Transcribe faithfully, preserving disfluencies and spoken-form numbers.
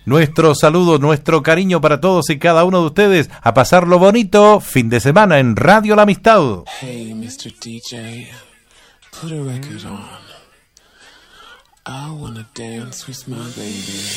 nuestro saludo, nuestro cariño para todos y cada uno de ustedes. A pasarlo bonito, fin de semana en Radio La Amistad. Hey, mister D J, put a record on. I wanna dance with my baby.